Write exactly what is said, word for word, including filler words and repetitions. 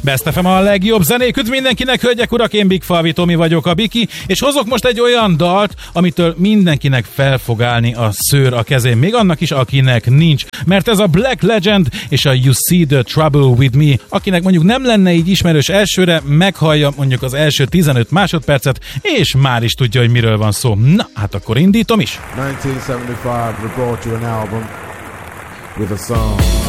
Best ef em a legjobb zenék, üdv mindenkinek, hölgyek, urak, én Big Falvi Tomi vagyok, a Biki, és hozok most egy olyan dalt, amitől mindenkinek fel fog állni a szőr a kezén, még annak is, akinek nincs, mert ez a Black Legend és a You See the Trouble with Me, akinek mondjuk nem lenne így ismerős elsőre, meghallja mondjuk az első tizenöt másodpercet, és már is tudja, hogy miről van szó. Na, hát akkor indítom is. nineteen seventy-five, we brought you an album with a song.